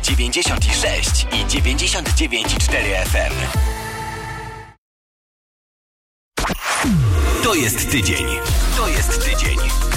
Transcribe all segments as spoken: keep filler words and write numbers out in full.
dziewięćdziesiąt sześć i dziewięćdziesiąt dziewięć i cztery F M. To jest tydzień. To jest tydzień.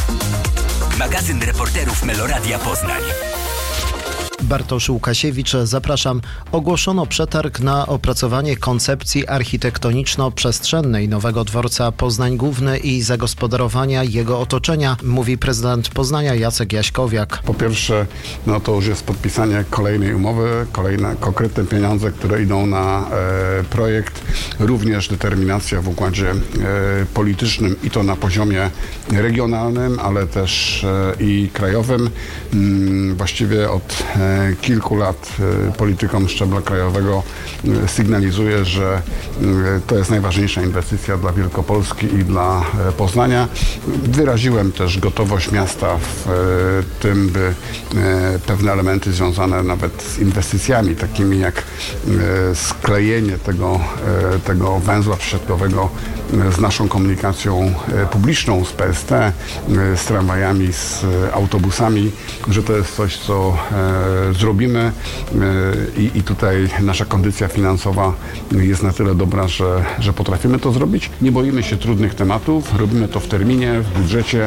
Magazyn reporterów Meloradia Poznań. Bartosz Łukasiewicz, zapraszam. Ogłoszono przetarg na opracowanie koncepcji architektoniczno-przestrzennej nowego dworca Poznań Główny i zagospodarowania jego otoczenia, mówi prezydent Poznania Jacek Jaśkowiak. Po pierwsze, no to już jest podpisanie kolejnej umowy, kolejne konkretne pieniądze, które idą na e, projekt, również determinacja w układzie e, politycznym i to na poziomie regionalnym, ale też e, i krajowym. Mm, właściwie od e, kilku lat politykom szczebla krajowego sygnalizuje, że to jest najważniejsza inwestycja dla Wielkopolski i dla Poznania. Wyraziłem też gotowość miasta w tym, by pewne elementy związane nawet z inwestycjami, takimi jak sklejenie tego, tego węzła przesiadkowego z naszą komunikacją publiczną, z P S T, z tramwajami, z autobusami, że to jest coś, co zrobimy i, i tutaj nasza kondycja finansowa jest na tyle dobra, że, że potrafimy to zrobić. Nie boimy się trudnych tematów, robimy to w terminie, w budżecie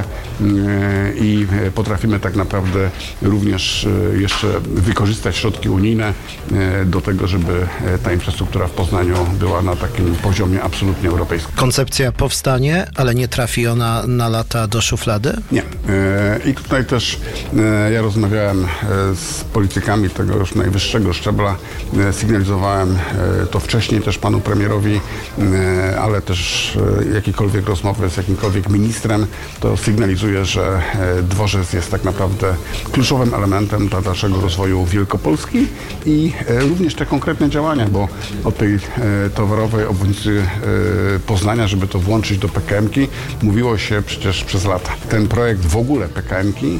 i potrafimy tak naprawdę również jeszcze wykorzystać środki unijne do tego, żeby ta infrastruktura w Poznaniu była na takim poziomie absolutnie europejskim. Koncepcja powstanie, ale nie trafi ona na lata do szuflady? Nie. I tutaj też ja rozmawiałem z politykami tego już najwyższego szczebla. Sygnalizowałem to wcześniej też panu premierowi, ale też jakiekolwiek rozmowy z jakimkolwiek ministrem, to sygnalizuje, że dworzec jest tak naprawdę kluczowym elementem dla dalszego rozwoju Wielkopolski i również te konkretne działania, bo od tej towarowej obwodnicy Poznania, żeby to włączyć do P K M-ki, mówiło się przecież przez lata. Ten projekt w ogóle P K M-ki,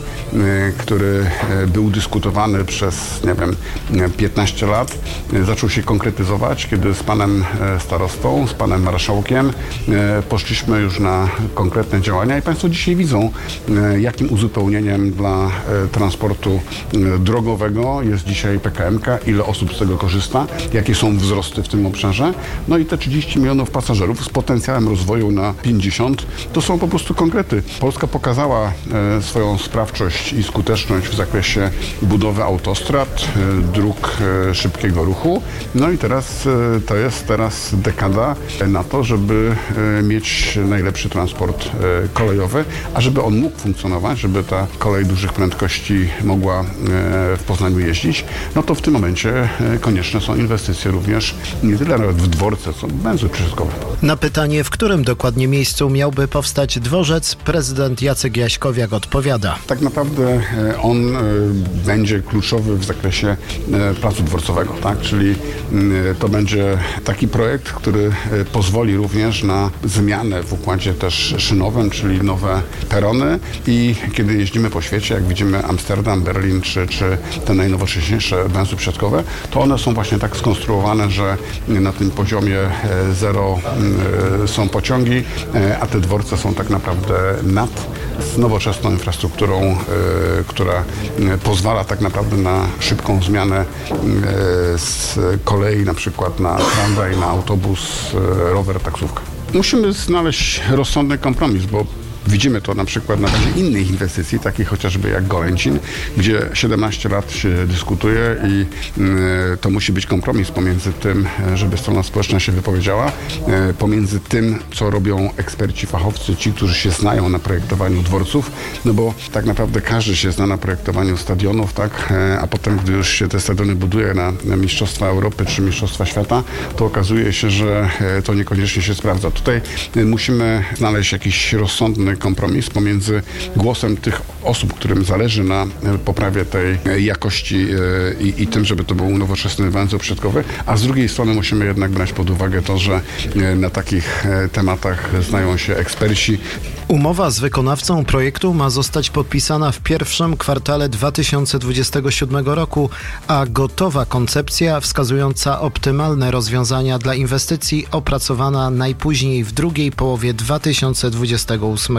który był dyskutowany przez, nie wiem, piętnaście lat, zaczął się konkretyzować, kiedy z panem starostą, z panem marszałkiem poszliśmy już na konkretne działania i państwo dzisiaj widzą, jakim uzupełnieniem dla transportu drogowego jest dzisiaj P K M-ka, ile osób z tego korzysta, jakie są wzrosty w tym obszarze. No i te trzydzieści milionów pasażerów z potencjałem rozwoju na pięćdziesiąt, to są po prostu konkrety. Polska pokazała swoją sprawczość i skuteczność w zakresie budowy autostrad, dróg szybkiego ruchu. No i teraz to jest teraz dekada na to, żeby mieć najlepszy transport kolejowy, a żeby on mógł funkcjonować, żeby ta kolej dużych prędkości mogła w Poznaniu jeździć, no to w tym momencie konieczne są inwestycje również nie tyle nawet w dworce, co węzły przesiadkowe. Na pytanie, w którym dokładnie miejscu miałby powstać dworzec, prezydent Jacek Jaśkowiak odpowiada. Tak naprawdę on będzie kluczowy w zakresie placu dworcowego, tak? Czyli to będzie taki projekt, który pozwoli również na zmianę w układzie też szynowym, czyli nowe perony i kiedy jeździmy po świecie, jak widzimy Amsterdam, Berlin czy, czy te najnowocześniejsze węzły przesiadkowe, to one są właśnie tak skonstruowane, że na tym poziomie zero są pociągi, a te dworce są tak naprawdę nad z nowoczesną infrastrukturą, która pozwala tak naprawdę na szybką zmianę z kolei na przykład na tramwaj, na autobus, rower, taksówkę. Musimy znaleźć rozsądny kompromis, bo widzimy to na przykład na razie innych inwestycji, takich chociażby jak Golęcin, gdzie siedemnaście lat się dyskutuje i y, to musi być kompromis pomiędzy tym, żeby strona społeczna się wypowiedziała, y, pomiędzy tym, co robią eksperci, fachowcy, ci, którzy się znają na projektowaniu dworców, no bo tak naprawdę każdy się zna na projektowaniu stadionów, tak, y, a potem, gdy już się te stadiony buduje na, na Mistrzostwa Europy czy Mistrzostwa Świata, to okazuje się, że y, to niekoniecznie się sprawdza. Tutaj y, musimy znaleźć jakiś rozsądny kompromis pomiędzy głosem tych osób, którym zależy na poprawie tej jakości i, i tym, żeby to był nowoczesny węzeł przesiadkowy, a z drugiej strony musimy jednak brać pod uwagę to, że na takich tematach znają się eksperci. Umowa z wykonawcą projektu ma zostać podpisana w pierwszym kwartale dwa tysiące dwudziestego siódmego roku, a gotowa koncepcja wskazująca optymalne rozwiązania dla inwestycji opracowana najpóźniej w drugiej połowie dwa tysiące dwudziestego ósmego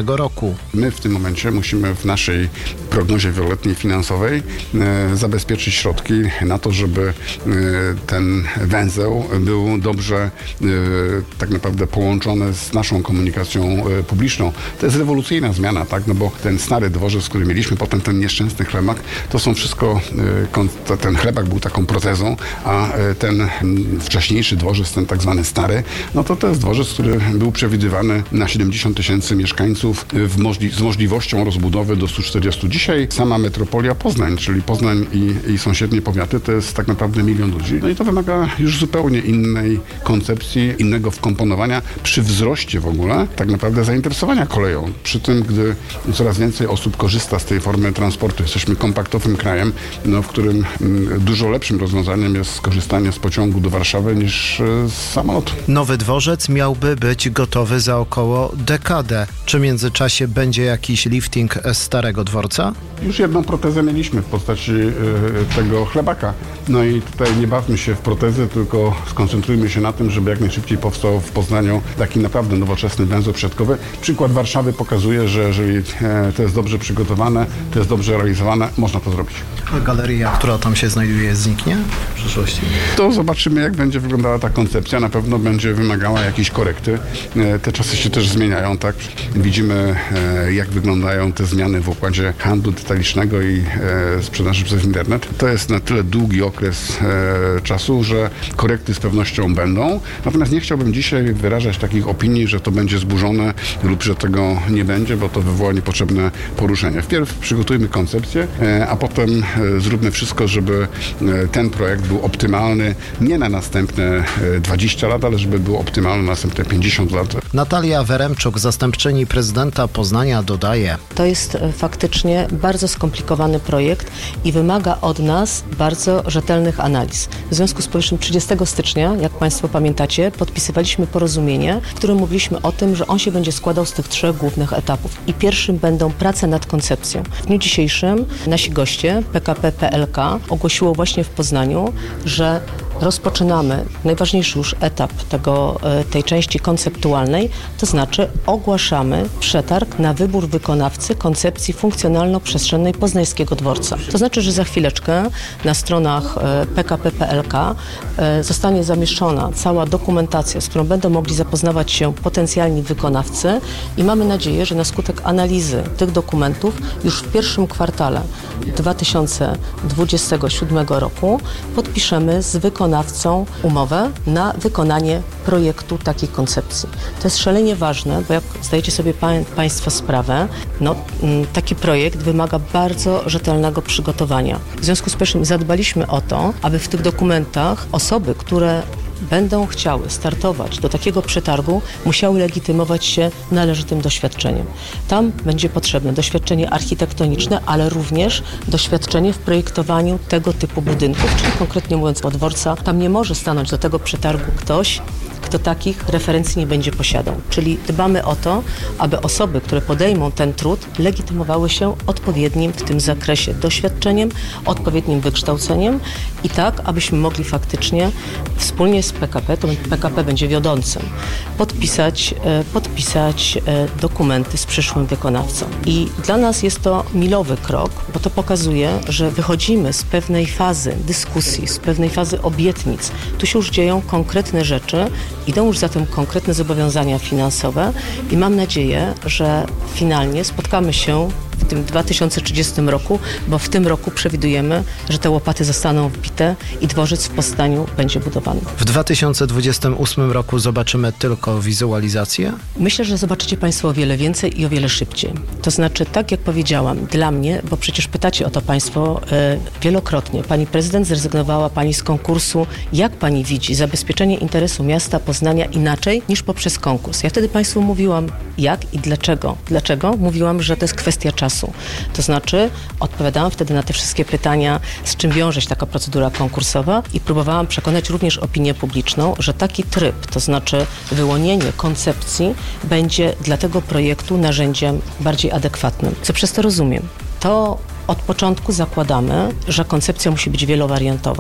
przyszłego roku. My w tym momencie musimy w naszej prognozie wieloletniej finansowej e, zabezpieczyć środki na to, żeby e, ten węzeł był dobrze e, tak naprawdę połączony z naszą komunikacją e, publiczną. To jest rewolucyjna zmiana, tak? No bo ten stary dworzec, który mieliśmy, potem ten nieszczęsny chlebak, to są wszystko, e, kon, ten chlebak był taką protezą, a e, ten m, wcześniejszy dworzec, ten tak zwany stary, no to to jest dworzec, który był przewidywany na siedemdziesiąt tysięcy mieszkańców w możli- z możliwością rozbudowy do stu czterdziestu. Dzisiaj sama metropolia Poznań, czyli Poznań i, i sąsiednie powiaty, to jest tak naprawdę milion ludzi. No i to wymaga już zupełnie innej koncepcji, innego wkomponowania przy wzroście w ogóle tak naprawdę zainteresowania koleją. Przy tym, gdy coraz więcej osób korzysta z tej formy transportu. Jesteśmy kompaktowym krajem, no, w którym m, dużo lepszym rozwiązaniem jest skorzystanie z pociągu do Warszawy niż e, z samolotu. Nowy dworzec miałby być gotowy za około dekadę. Czy w międzyczasie będzie jakiś lifting starego dworca? Już jedną protezę mieliśmy w postaci y, tego chlebaka. No i tutaj nie bawmy się w protezy, tylko skoncentrujmy się na tym, żeby jak najszybciej powstał w Poznaniu taki naprawdę nowoczesny węzeł przesiadkowy. Przykład Warszawy pokazuje, że jeżeli e, to jest dobrze przygotowane, to jest dobrze realizowane, można to zrobić. A galeria, która tam się znajduje, zniknie w przyszłości? To zobaczymy, jak będzie wyglądała ta koncepcja. Na pewno będzie wymagała jakiejś korekty. E, te czasy się też zmieniają, tak? Widzimy, e, jak wyglądają te zmiany w układzie handlu detalicznego i e, sprzedaży przez internet. To jest na tyle długi okres e, czasu, że korekty z pewnością będą. Natomiast nie chciałbym dzisiaj wyrażać takich opinii, że to będzie zburzone lub że tego nie będzie, bo to wywoła niepotrzebne poruszenie. Wpierw przygotujmy koncepcję, e, a potem e, zróbmy wszystko, żeby e, ten projekt był optymalny nie na następne e, dwadzieścia lat, ale żeby był optymalny na następne pięćdziesiąt lat. Natalia Weremczuk, zastępczyni prezydenta Poznania, dodaje: To jest faktycznie bardzo skomplikowany projekt i wymaga od nas bardzo rzetelnych analiz. W związku z powyższym trzydziestego stycznia, jak Państwo pamiętacie, podpisywaliśmy porozumienie, w którym mówiliśmy o tym, że on się będzie składał z tych trzech głównych etapów. I pierwszym będą prace nad koncepcją. W dniu dzisiejszym nasi goście, P K P P L K, ogłosiło właśnie w Poznaniu, że rozpoczynamy najważniejszy już etap tego, tej części konceptualnej, to znaczy ogłaszamy przetarg na wybór wykonawcy koncepcji funkcjonalno-przestrzennej poznańskiego dworca. To znaczy, że za chwileczkę na stronach P K P P L K zostanie zamieszczona cała dokumentacja, z którą będą mogli zapoznawać się potencjalni wykonawcy i mamy nadzieję, że na skutek analizy tych dokumentów już w pierwszym kwartale dwa tysiące dwudziestego siódmego roku podpiszemy z wykonawcą umowę na wykonanie projektu takiej koncepcji. To jest szalenie ważne, bo jak zdajecie sobie pa- Państwo sprawę, no, m, taki projekt wymaga bardzo rzetelnego przygotowania. W związku z powyższym zadbaliśmy o to, aby w tych dokumentach osoby, które będą chciały startować do takiego przetargu, musiały legitymować się należytym doświadczeniem. Tam będzie potrzebne doświadczenie architektoniczne, ale również doświadczenie w projektowaniu tego typu budynków, czyli konkretnie mówiąc o dworca. Tam nie może stanąć do tego przetargu ktoś, kto takich referencji nie będzie posiadał. Czyli dbamy o to, aby osoby, które podejmą ten trud, legitymowały się odpowiednim w tym zakresie doświadczeniem, odpowiednim wykształceniem i tak, abyśmy mogli faktycznie wspólnie z P K P, to P K P będzie wiodącym, podpisać, podpisać dokumenty z przyszłym wykonawcą. I dla nas jest to milowy krok, bo to pokazuje, że wychodzimy z pewnej fazy dyskusji, z pewnej fazy obietnic. Tu się już dzieją konkretne rzeczy, idą już zatem konkretne zobowiązania finansowe i mam nadzieję, że finalnie spotkamy się w tym dwa tysiące trzydziestym roku, bo w tym roku przewidujemy, że te łopaty zostaną wbite i dworzec w Poznaniu będzie budowany. W dwa tysiące dwudziestym ósmym roku zobaczymy tylko wizualizację? Myślę, że zobaczycie Państwo o wiele więcej i o wiele szybciej. To znaczy, tak jak powiedziałam, dla mnie, bo przecież pytacie o to Państwo e, wielokrotnie, Pani Prezydent zrezygnowała Pani z konkursu. Jak Pani widzi zabezpieczenie interesu miasta Poznania inaczej niż poprzez konkurs? Ja wtedy Państwu mówiłam jak i dlaczego. Dlaczego? Mówiłam, że to jest kwestia czasu. To znaczy, odpowiadałam wtedy na te wszystkie pytania, z czym wiąże się taka procedura konkursowa i próbowałam przekonać również opinię publiczną, że taki tryb, to znaczy wyłonienie koncepcji, będzie dla tego projektu narzędziem bardziej adekwatnym. Co przez to rozumiem? To od początku zakładamy, że koncepcja musi być wielowariantowa.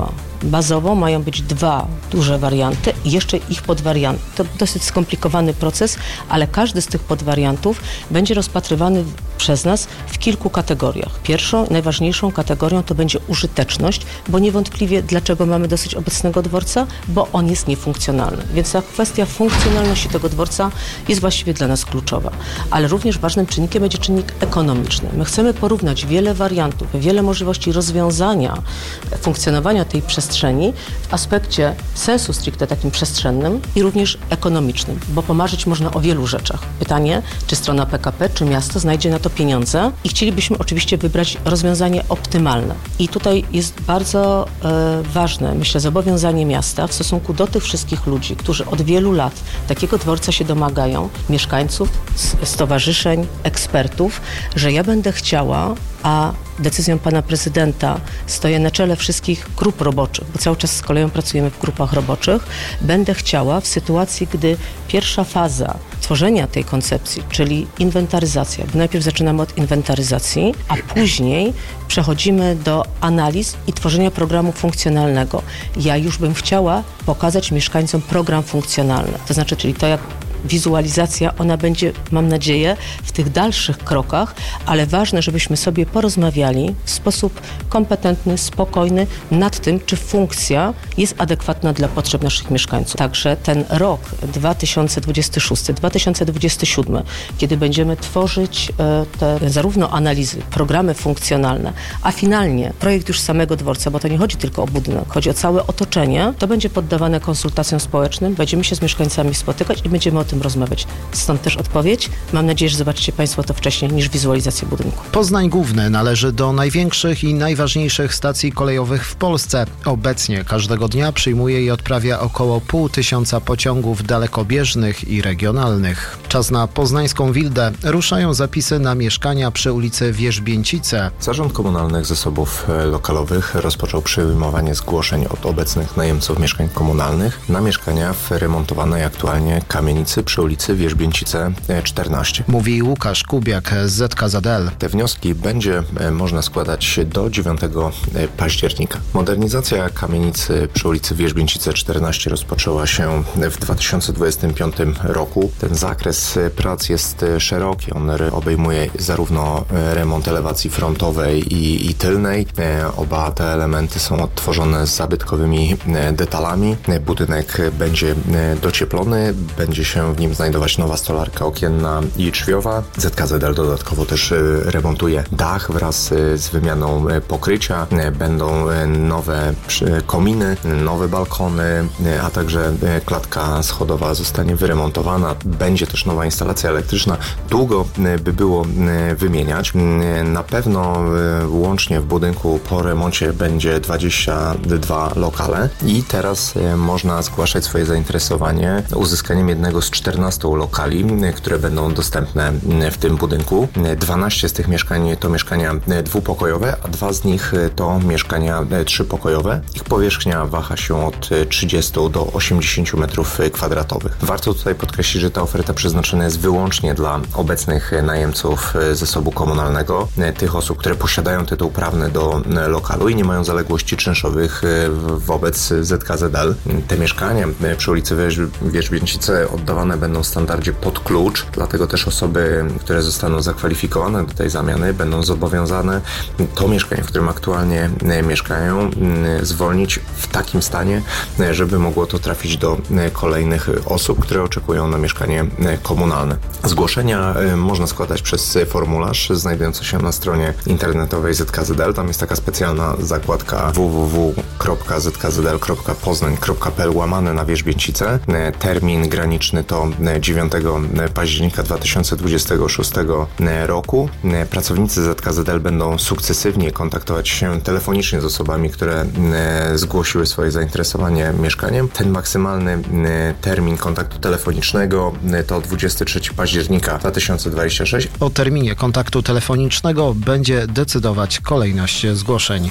Bazowo mają być dwa duże warianty i jeszcze ich podwarianty. To dosyć skomplikowany proces, ale każdy z tych podwariantów będzie rozpatrywany przez nas w kilku kategoriach. Pierwszą, najważniejszą kategorią to będzie użyteczność, bo niewątpliwie dlaczego mamy dosyć obecnego dworca? Bo on jest niefunkcjonalny. Więc ta kwestia funkcjonalności tego dworca jest właściwie dla nas kluczowa. Ale również ważnym czynnikiem będzie czynnik ekonomiczny. My chcemy porównać wiele wariantów, wiele możliwości rozwiązania funkcjonowania tej przestrzeni w aspekcie sensu stricte takim przestrzennym i również ekonomicznym, bo pomarzyć można o wielu rzeczach. Pytanie, czy strona P K P, czy miasto znajdzie na to pieniądze i chcielibyśmy oczywiście wybrać rozwiązanie optymalne. I tutaj jest bardzo e, ważne, myślę, zobowiązanie miasta w stosunku do tych wszystkich ludzi, którzy od wielu lat takiego dworca się domagają, mieszkańców, stowarzyszeń, ekspertów, że ja będę chciała, a decyzją pana prezydenta stoję na czele wszystkich grup roboczych, bo cały czas z koleją pracujemy w grupach roboczych, będę chciała w sytuacji, gdy pierwsza faza tworzenia tej koncepcji, czyli inwentaryzacja, bo najpierw zaczynamy od inwentaryzacji, a później przechodzimy do analiz i tworzenia programu funkcjonalnego. Ja już bym chciała pokazać mieszkańcom program funkcjonalny, to znaczy, czyli to jak wizualizacja, ona będzie, mam nadzieję, w tych dalszych krokach, ale ważne, żebyśmy sobie porozmawiali w sposób kompetentny, spokojny nad tym, czy funkcja jest adekwatna dla potrzeb naszych mieszkańców. Także ten rok dwa tysiące dwudziesty szósty dwa tysiące dwudziesty siódmy, kiedy będziemy tworzyć te zarówno analizy, programy funkcjonalne, a finalnie projekt już samego dworca, bo to nie chodzi tylko o budynek, chodzi o całe otoczenie, to będzie poddawane konsultacjom społecznym, będziemy się z mieszkańcami spotykać i będziemy o tym rozmawiać. Stąd też odpowiedź. Mam nadzieję, że zobaczycie Państwo to wcześniej niż wizualizację budynku. Poznań Główny należy do największych i najważniejszych stacji kolejowych w Polsce. Obecnie każdego dnia przyjmuje i odprawia około pół tysiąca pociągów dalekobieżnych i regionalnych. Czas na poznańską Wildę. Ruszają zapisy na mieszkania przy ulicy Wierzbięcice. Zarząd Komunalnych Zasobów Lokalowych rozpoczął przyjmowanie zgłoszeń od obecnych najemców mieszkań komunalnych na mieszkania w remontowanej aktualnie kamienicy przy ulicy Wierzbięcice czternaście. Mówi Łukasz Kubiak z Z K Z L. Te wnioski będzie można składać do dziewiątego października. Modernizacja kamienicy przy ulicy Wierzbięcice czternaście rozpoczęła się w dwa tysiące dwudziestym piątym roku. Ten zakres prac jest szeroki. On obejmuje zarówno remont elewacji frontowej i, i tylnej. Oba te elementy są odtworzone z zabytkowymi detalami. Budynek będzie docieplony, będzie się w nim znajdować nowa stolarka okienna i drzwiowa. Z K Z L dodatkowo też remontuje dach wraz z wymianą pokrycia. Będą nowe kominy, nowe balkony, a także klatka schodowa zostanie wyremontowana. Będzie też nowa instalacja elektryczna. Długo by było wymieniać. Na pewno łącznie w budynku po remoncie będzie dwadzieścia dwa lokale i teraz można zgłaszać swoje zainteresowanie uzyskaniem jednego z czternastu lokali, które będą dostępne w tym budynku. dwanaście z tych mieszkań to mieszkania dwupokojowe, a dwa z nich to mieszkania trzypokojowe. Ich powierzchnia waha się od trzydziestu do osiemdziesięciu metrów kwadratowych. Warto tutaj podkreślić, że ta oferta przeznaczona jest wyłącznie dla obecnych najemców zasobu komunalnego, tych osób, które posiadają tytuł prawny do lokalu i nie mają zaległości czynszowych wobec Z K Z L. Te mieszkania przy ulicy Wierzbięcice oddawane będą w standardzie pod klucz, dlatego też osoby, które zostaną zakwalifikowane do tej zamiany, będą zobowiązane to mieszkanie, w którym aktualnie mieszkają, zwolnić w takim stanie, żeby mogło to trafić do kolejnych osób, które oczekują na mieszkanie komunalne. Zgłoszenia można składać przez formularz znajdujący się na stronie internetowej Z K Z L. Tam jest taka specjalna zakładka w w w kropka z k z d l kropka poznań kropka p l łamane na Wierzbięcice. Termin graniczny to dziewiątego października dwa tysiące dwudziestego szóstego roku. Pracownicy Z K Z L będą sukcesywnie kontaktować się telefonicznie z osobami, które zgłosiły swoje zainteresowanie mieszkaniem. Ten maksymalny termin kontaktu telefonicznego to dwudziestego trzeciego października dwa tysiące dwudziestego szóstego. O terminie kontaktu telefonicznego będzie decydować kolejność zgłoszeń.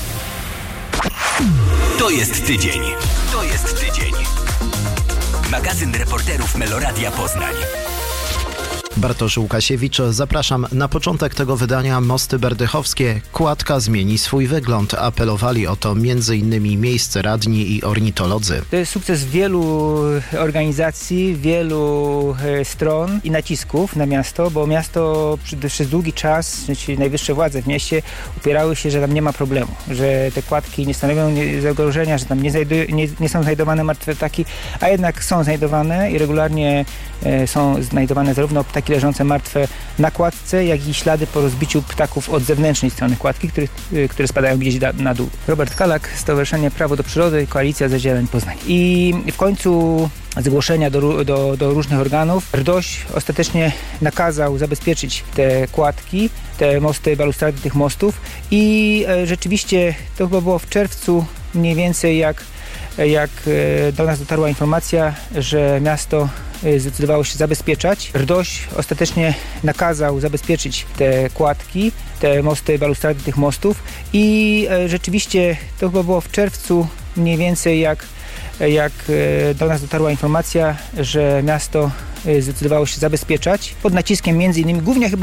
To jest tydzień. To jest tydzień. Magazyn reporterów Meloradia Poznań. Bartosz Łukasiewicz, zapraszam. Na początek tego wydania Mosty Berdychowskie. Kładka zmieni swój wygląd. Apelowali o to między innymi miejscy radni i ornitolodzy. To jest sukces wielu organizacji, wielu stron i nacisków na miasto, bo miasto przez długi czas, czyli najwyższe władze w mieście upierały się, że tam nie ma problemu, że te kładki nie stanowią zagrożenia, że tam nie, znajdują, nie, nie są znajdowane martwe ptaki, a jednak są znajdowane i regularnie e, są znajdowane zarówno ptaki leżące martwe na kładce, jak i ślady po rozbiciu ptaków od zewnętrznej strony kładki, które, które spadają gdzieś da, na dół. Robert Kalak, Stowarzyszenie Prawo do Przyrody, Koalicja za Zieleń Poznań. I w końcu zgłoszenia do, do, do różnych organów R D O Ś ostatecznie nakazał zabezpieczyć te kładki, te mosty, balustrady tych mostów i e, rzeczywiście to chyba było w czerwcu mniej więcej jak, jak e, do nas dotarła informacja, że miasto e, zdecydowało się zabezpieczać. R D O Ś ostatecznie nakazał zabezpieczyć te kładki, te mosty, balustrady tych mostów i e, rzeczywiście to chyba było w czerwcu mniej więcej jak jak do nas dotarła informacja, że miasto zdecydowało się zabezpieczać pod naciskiem między innymi, głównie chyba